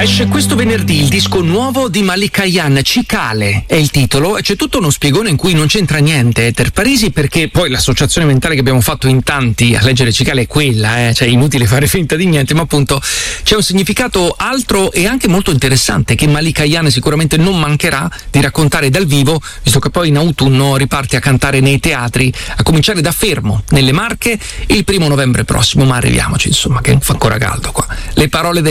Esce questo venerdì il disco nuovo di Malika Ayane, Cicale è il titolo, e c'è tutto uno spiegone in cui non c'entra niente Ether Parisi, perché poi l'associazione mentale che abbiamo fatto in tanti a leggere Cicale è quella, cioè inutile fare finta di niente, ma appunto c'è un significato altro e anche molto interessante che Malika Ayane sicuramente non mancherà di raccontare dal vivo, visto che poi in autunno riparte a cantare nei teatri, a cominciare da Fermo, nelle Marche, il 1° novembre prossimo, ma arriviamoci insomma che fa ancora caldo qua. Le parole del